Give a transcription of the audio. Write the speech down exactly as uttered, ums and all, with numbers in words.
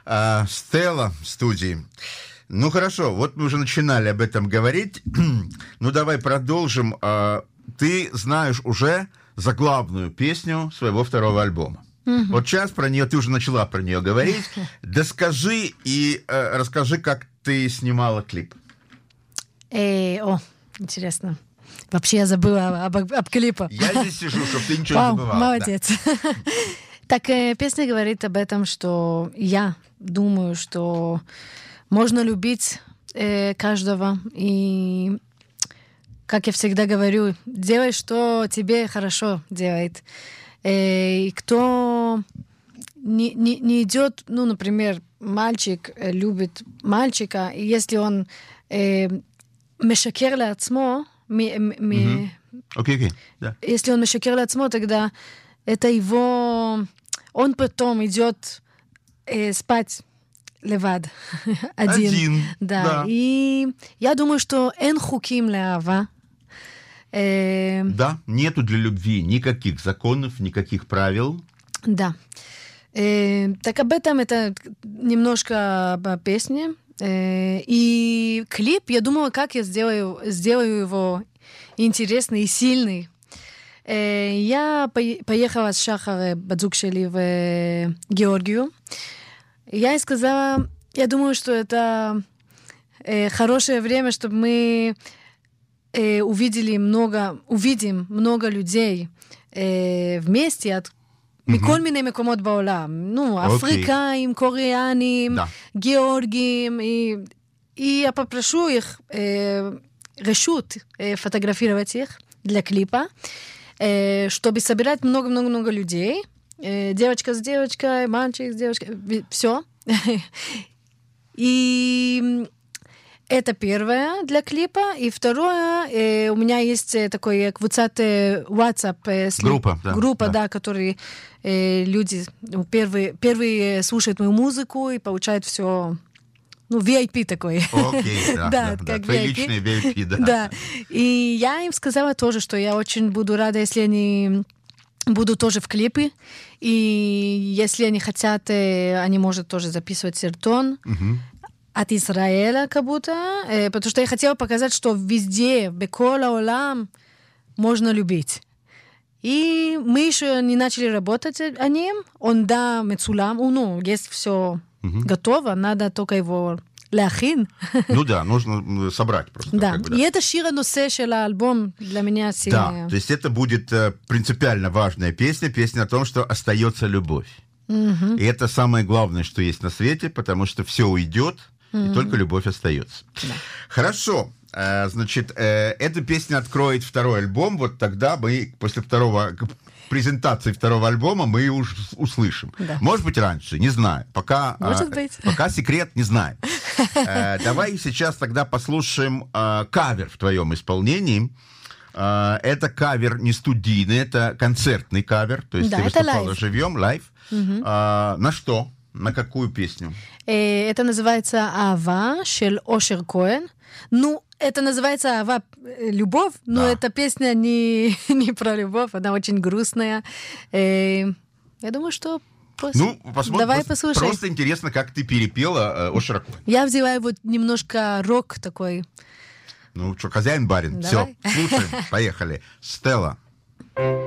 А, Стелла в студии. Ну, хорошо, вот мы уже начинали об этом говорить. Ну, давай продолжим. А, ты знаешь уже заглавную песню своего второго альбома. Mm-hmm. Вот сейчас про нее, ты уже начала про нее говорить. Да скажи и э, расскажи, как ты снимала клип. Эй, о, интересно. Вообще я забыла об, об, об клипе. Я здесь сижу, чтобы ты ничего Вау, не забывала. Молодец. Да. Так, э, песня говорит об этом, что я думаю, что можно любить э, каждого. И, как я всегда говорю, делай, что тебе хорошо делает. Э, и кто не, не, не идет, ну, например, мальчик э, любит мальчика, и если он э, משקר לעצמו, Окей, окей, да. Если он משקר לעצמו, тогда это его... Он потом идет э, спать левад. Один. Один, да. да. И я думаю, что אין חוקים לאהבה. Э, да, нету для любви никаких законов, никаких правил. Да. Э, так об этом это немножко о песне. Э, и клип, я думала, как я сделаю, сделаю его интересный и сильный. Э, я поехала с Шахар, бадзук шели, в Георгию. Я ей сказала, я думаю, что это э, хорошее время, чтобы мы э, увидели много, увидим много людей э, вместе от מכל מיני מקומות בעולם. נו, אפריקאים, קוריאנים, גיאורגים, и я попрошу их רשות фотографировать их для клипа, чтобы собирать много-много-много людей. Девочка с девочкой, мальчик с девочкой, все. И это первое для клипа. И второе, э, у меня есть такой квуцат WhatsApp. Э, группа, да. Группа, да, да, которые э, люди ну, первые, первые слушают мою музыку и получают все, ну, ви ай пи такой. Окей, да, да, да, как твои личные ви ай пи, да. Да. И я им сказала тоже, что я очень буду рада, если они будут тоже в клипе. И если они хотят, они могут тоже записывать сертон. Угу. От Израиля, как будто, э, потому что я хотела показать, что везде, бекол аолам, можно любить. И мы еще не начали работать о нем. Он, да, мецулам, ну, есть все угу. готово, надо только его להכין. Ну да, нужно собрать просто. Да, как бы, да. И это шир הנושא של האלבום для меня сильнее. Да, то есть это будет э, принципиально важная песня, песня о том, что остается любовь. Угу. И это самое главное, что есть на свете, потому что все уйдет, и только любовь остается. Да. Хорошо. Значит, эта песня откроет второй альбом. Вот тогда мы после второго презентации второго альбома мы уж услышим. Да. Может быть, раньше, не знаю. Пока, Может быть. Пока секрет, не знаю. Давай сейчас тогда послушаем кавер в твоем исполнении. Это кавер не студийный, это концертный кавер. То есть да, ты выступала лайв. живьем, лайв. Угу. На что? На какую песню? Это называется «Ава» шель Ошер Коэн. Ну, это называется «Ава» любовь, но да. эта песня не, не про любовь, она очень грустная. Я думаю, что пос... ну, посмотрим, давай пос... послушаем. Просто интересно, как ты перепела Ошер Коэн. Я взяла вот немножко рок такой. Ну, что, хозяин барин. Все, слушаем, поехали. Стелла.